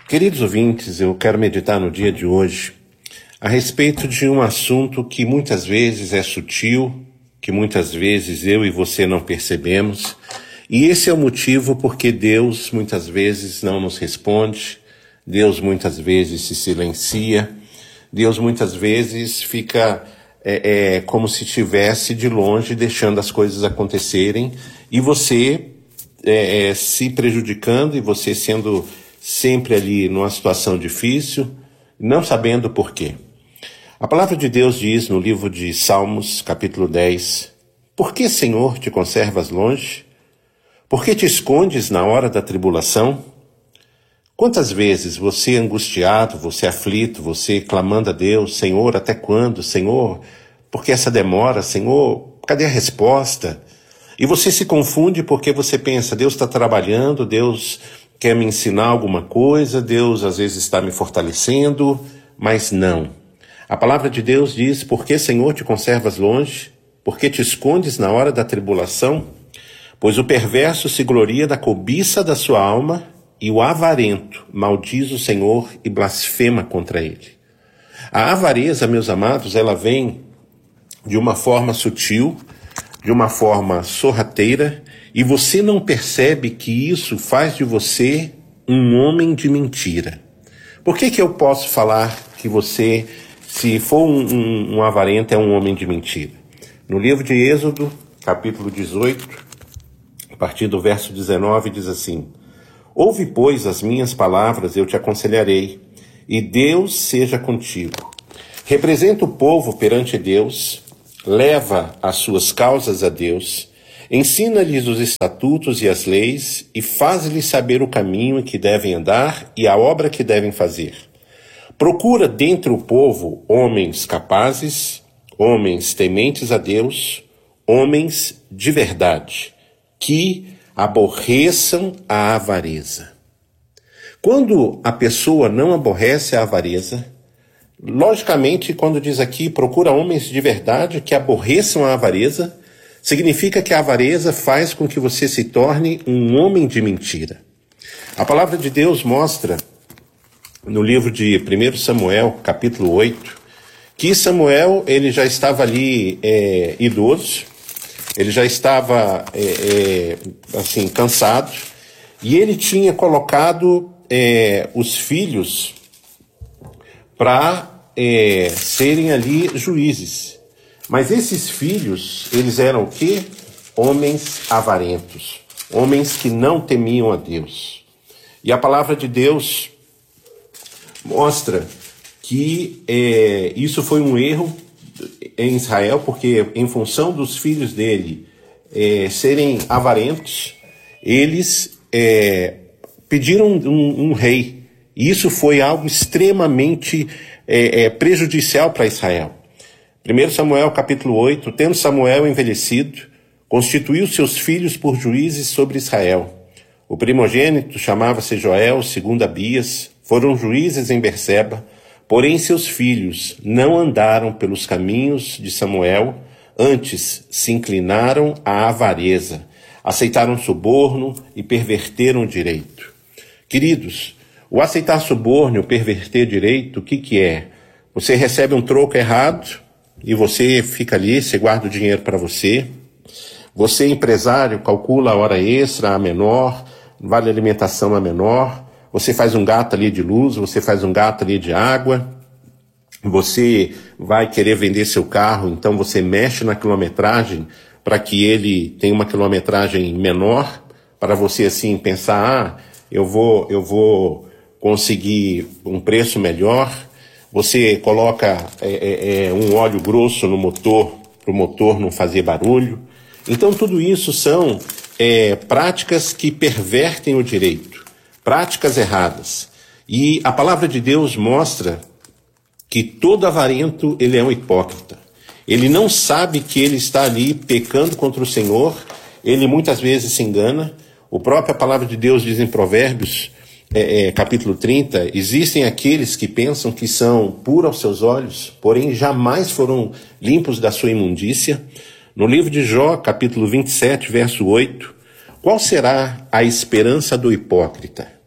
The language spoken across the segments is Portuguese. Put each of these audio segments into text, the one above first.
Queridos ouvintes, eu quero meditar no dia de hoje a respeito de um assunto que muitas vezes é sutil, que muitas vezes eu e você não percebemos, e esse é o motivo porque Deus muitas vezes não nos responde, Deus muitas vezes se silencia, Deus muitas vezes fica como se estivesse de longe deixando as coisas acontecerem e você se prejudicando e você sendo sempre ali numa situação difícil, não sabendo por quê. A palavra de Deus diz no livro de Salmos, capítulo 10, por que, Senhor, te conservas longe? Por que te escondes na hora da tribulação? Quantas vezes você angustiado, você aflito, você clamando a Deus, Senhor, até quando? Senhor, por que essa demora? Senhor, cadê a resposta? E você se confunde porque você pensa, Deus está trabalhando, Deus quer me ensinar alguma coisa, Deus às vezes está me fortalecendo, mas não. A palavra de Deus diz, por que, Senhor, te conservas longe? Por que te escondes na hora da tribulação? Pois o perverso se gloria da cobiça da sua alma, e o avarento maldiz o Senhor e blasfema contra ele. A avareza, meus amados, ela vem de uma forma sutil, de uma forma sorrateira, e você não percebe que isso faz de você um homem de mentira. Por que eu posso falar que você, se for um avarento, é um homem de mentira? No livro de Êxodo, capítulo 18, a partir do verso 19, diz assim, ouve, pois, as minhas palavras, eu te aconselharei, e Deus seja contigo. Representa o povo perante Deus, leva as suas causas a Deus, ensina-lhes os estatutos e as leis, e faz-lhes saber o caminho em que devem andar e a obra que devem fazer. Procura dentre o povo homens capazes, homens tementes a Deus, homens de verdade, que aborreçam a avareza. Quando a pessoa não aborrece a avareza, logicamente, quando diz aqui, procura homens de verdade que aborreçam a avareza, significa que a avareza faz com que você se torne um homem de mentira. A palavra de Deus mostra, no livro de 1 Samuel, capítulo 8, que Samuel ele já estava ali idoso, ele já estava assim, cansado, e ele tinha colocado os filhos para serem ali juízes. Mas esses filhos, eles eram o quê? Homens avarentos, homens que não temiam a Deus. E a palavra de Deus mostra que isso foi um erro em Israel, porque em função dos filhos dele serem avarentos, eles pediram um rei. E isso foi algo extremamente prejudicial para Israel. 1 Samuel capítulo 8, tendo Samuel envelhecido, constituiu seus filhos por juízes sobre Israel. O primogênito chamava-se Joel, segundo Abias, foram juízes em Berseba, porém seus filhos não andaram pelos caminhos de Samuel, antes se inclinaram à avareza, aceitaram suborno e perverteram o direito. Queridos, o aceitar suborno e o perverter direito, o que é? Você recebe um troco errado e você fica ali, você guarda o dinheiro para você. Você, empresário, calcula a hora extra, a menor, vale alimentação a menor. Você faz um gato ali de luz, você faz um gato ali de água, você vai querer vender seu carro, então você mexe na quilometragem para que ele tenha uma quilometragem menor, para você assim pensar, eu vou conseguir um preço melhor. Você coloca um óleo grosso no motor, para o motor não fazer barulho. Então tudo isso são práticas que pervertem o direito. Práticas erradas. E a palavra de Deus mostra que todo avarento, ele é um hipócrita. Ele não sabe que ele está ali pecando contra o Senhor, ele muitas vezes se engana. A própria palavra de Deus diz em Provérbios, capítulo 30, existem aqueles que pensam que são puros aos seus olhos, porém jamais foram limpos da sua imundícia. No livro de Jó, capítulo 27, verso 8, qual será a esperança do hipócrita?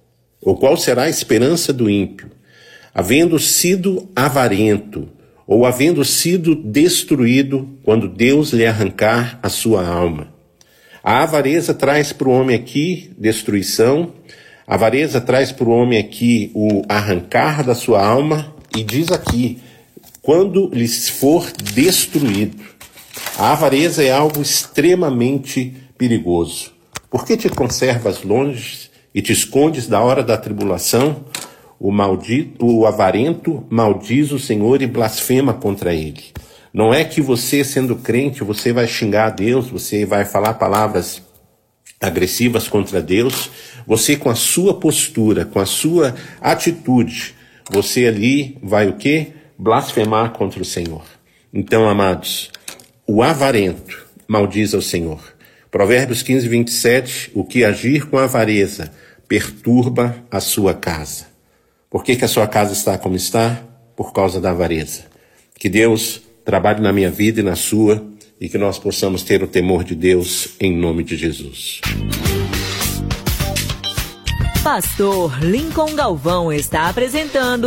Ou qual será a esperança do ímpio? Havendo sido avarento, ou havendo sido destruído, quando Deus lhe arrancar a sua alma. A avareza traz para o homem aqui destruição, a avareza traz para o homem aqui o arrancar da sua alma, e diz aqui, quando lhes for destruído. A avareza é algo extremamente perigoso. Por que te conservas longe e te escondes da hora da tribulação? O avarento maldiz o Senhor e blasfema contra ele. Não é que você, sendo crente, você vai xingar a Deus, você vai falar palavras agressivas contra Deus. Você, com a sua postura, com a sua atitude, você ali vai o quê? Blasfemar contra o Senhor. Então, amados, o avarento maldiz ao Senhor. Provérbios 15, 27, o que agir com avareza perturba a sua casa. Por que a sua casa está como está? Por causa da avareza. Que Deus trabalhe na minha vida e na sua, e que nós possamos ter o temor de Deus em nome de Jesus. Pastor Lincoln Galvão está apresentando